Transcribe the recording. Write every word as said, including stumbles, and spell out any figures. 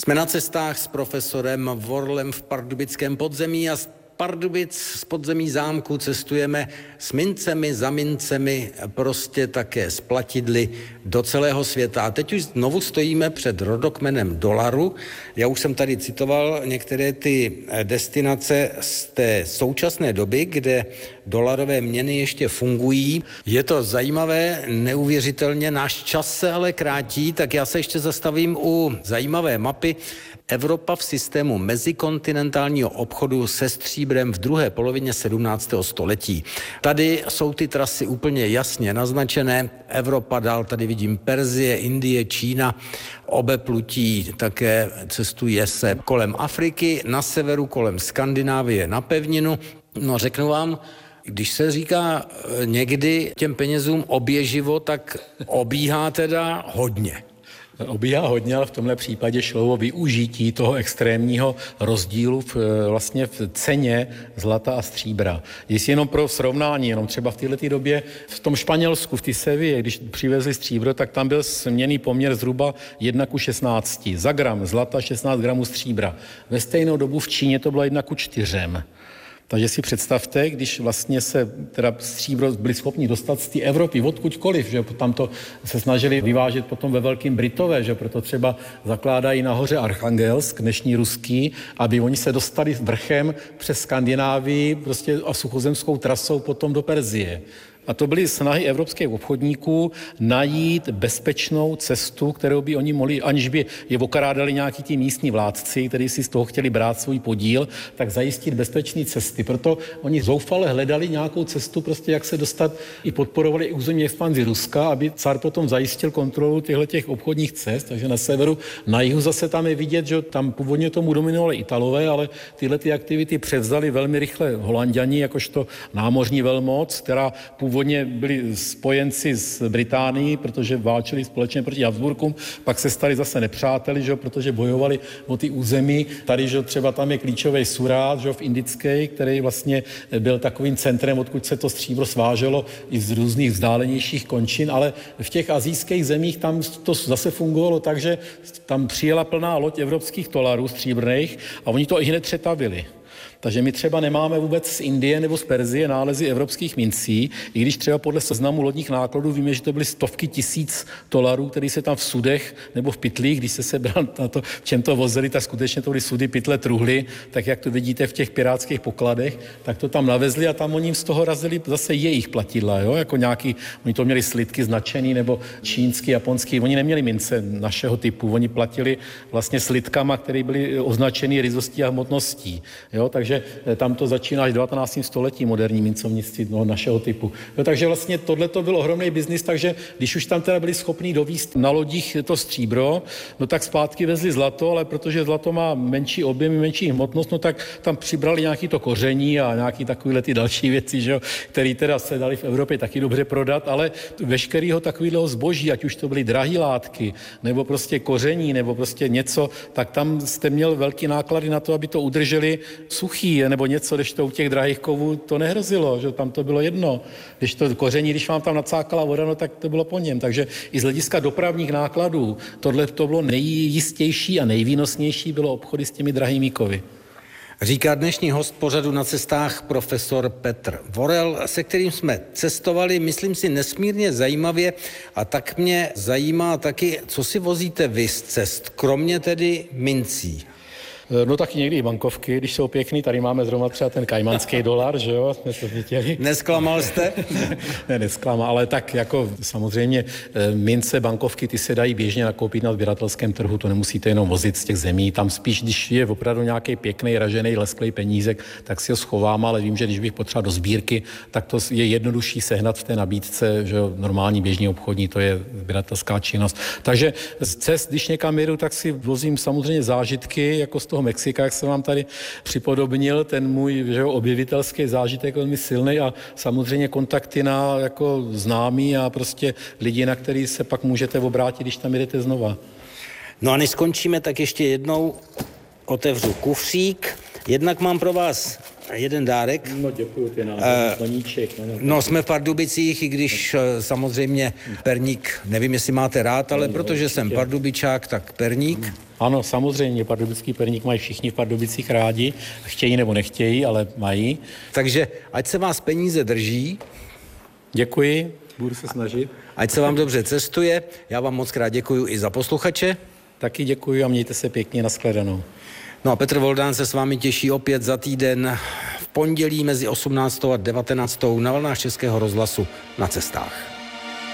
Jsme na cestách s profesorem Worlem v pardubickém podzemí a z Pardubic z podzemí zámku cestujeme s mincemi, za mincemi, prostě také s platidly do celého světa. A teď už znovu stojíme před rodokmenem dolaru. Já už jsem tady citoval některé ty destinace z té současné doby, kde dolarové měny ještě fungují. Je to zajímavé, neuvěřitelně, náš čas se ale krátí, tak já se ještě zastavím u zajímavé mapy Evropa v systému mezikontinentálního obchodu se stříbrem v druhé polovině sedmnáctého století. Tady jsou ty trasy úplně jasně naznačené. Evropa dál, tady vidím Perzie, Indie, Čína, obeplutí také cestuje se kolem Afriky, na severu kolem Skandinávie na pevninu. No řeknu vám, když se říká někdy těm penězům oběživo, tak obíhá teda hodně. Obíhá hodně, ale v tomhle případě šlo o využití toho extrémního rozdílu v, vlastně v ceně zlata a stříbra. Jestli jenom pro srovnání, jenom třeba v této době v tom Španělsku, v té Seville, když přivezli stříbro, tak tam byl směnný poměr zhruba jedna ku šestnácti. Za gram zlata šestnáct gramů stříbra. Ve stejnou dobu v Číně to bylo jedna ku čtyřem. Takže si představte, když vlastně se teda stříbro byli schopni dostat z té Evropy odkudkoliv, že tam to se snažili vyvážet potom ve Velkým Britové, že proto třeba zakládají nahoře Archangelsk, dnešní ruský, aby oni se dostali vrchem přes Skandinávii prostě a suchozemskou trasou potom do Perzie. A to byly snahy evropských obchodníků najít bezpečnou cestu, kterou by oni mohli, aniž by je okrádali nějaký ti místní vládci, kteří si z toho chtěli brát svůj podíl, tak zajistit bezpečné cesty. Proto oni zoufale hledali nějakou cestu, prostě jak se dostat, i podporovali i územní expanzi Ruska, aby car potom zajistil kontrolu těchto obchodních cest. Takže na severu, na jihu zase tam je vidět, že tam původně tomu dominovali Italové, ale tyhle ty aktivity převzali velmi rychle Holanďani, jakožto námořní velmoc, která původně byli spojenci s Británií, protože válčili společně proti Habsburkům, pak se stali zase nepřáteli, že, protože bojovali o ty území. Tady že třeba tam je klíčový Surát, že, v Indické, který vlastně byl takovým centrem, odkud se to stříbro sváželo i z různých vzdálenějších končin, ale v těch asijských zemích tam to zase fungovalo tak, že tam přijela plná loď evropských dolarů stříbrných a oni to i hned přetavili. Takže my třeba nemáme vůbec z Indie nebo z Perzie nálezy evropských mincí, i když třeba podle seznamu lodních nákladů víme, že to byly stovky tisíc dolarů, které se tam v sudech nebo v pytlích, když se sebral na to, v čem to vozili, tak skutečně to byly sudy, pytle, truhly, tak jak to vidíte v těch pirátských pokladech, tak to tam navezli a tam oni z toho razili zase jejich platidla, jo? Jako nějaký, oni to měli slitky značený nebo čínský, japonský, oni neměli mince našeho typu, oni platili vlastně slitkama, které byly označeny ryzostí a hmotností, jo? Takže tam to začíná až v devatenáctém století moderní mincovnictví no, našeho typu. No, takže vlastně tohle to byl ohromný biznis, takže když už tam teda byli schopní dovízt na lodích to stříbro, no tak zpátky vezli zlato, ale protože zlato má menší objem, menší hmotnost, no tak tam přibrali nějaký to koření a nějaký takovýhle ty další věci, že, které teda se dali v Evropě taky dobře prodat, ale veškerýho takového zboží, ať už to byly drahé látky, nebo prostě koření, nebo prostě něco, tak tam jste měl velký náklady na to, aby to udrželi suchý, nebo něco, když to u těch drahých kovů to nehrozilo, že tam to bylo jedno. Když to koření, když vám tam nacákala voda, no tak to bylo po něm. Takže i z hlediska dopravních nákladů tohle to bylo nejjistější a nejvýnosnější bylo obchody s těmi drahými kovy. Říká dnešní host pořadu Na cestách profesor Petr Worel, se kterým jsme cestovali, myslím si, nesmírně zajímavě a tak mě zajímá taky, co si vozíte vy z cest, kromě tedy mincí. No taky někdy i bankovky, když jsou pěkný, tady máme zrovna třeba ten kajmanský dolar, že jo, jsme to viděli. Nesklamal jste? ne, nesklamal, ale tak jako samozřejmě mince, bankovky, ty se dají běžně nakoupit na sběratelském trhu, to nemusíte jenom vozit z těch zemí, tam spíš, když je opravdu nějaký pěkný, ražený, lesklej penízek, tak si ho schovám, ale vím, že když bych potřeboval do sbírky, tak to je jednodušší sehnat v té nabídce, že jo, normální běžný obchodní, to je sběratelská činnost. Takže z cest, když někam jedu, tak si vozím samozřejmě zážitky, jako z toho Mexika, jak jsem vám tady připodobnil, ten můj že jo, objevitelský zážitek velmi silný a samozřejmě kontakty na jako známí a prostě lidi, na který se pak můžete obrátit, když tam jedete znova. No a než skončíme, tak ještě jednou otevřu kufřík. Jednak mám pro vás jeden dárek. No děkuju, ty nám, sloníček. No, no jsme v Pardubicích, i když samozřejmě perník, nevím, jestli máte rád, ale no, protože určitě. Jsem pardubičák, tak perník. Ano, samozřejmě, pardubický perník mají všichni v Pardubicích rádi, chtějí nebo nechtějí, ale mají. Takže ať se vás peníze drží. Děkuji, budu se snažit. Ať se vám dobře cestuje, já vám moc krát děkuju i za posluchače. Taky děkuji a mějte se pěkně, nashledanou. No a Petr Voldán se s vámi těší opět za týden v pondělí mezi osmnáctou a devatenáctou na vlnách Českého rozhlasu Na cestách.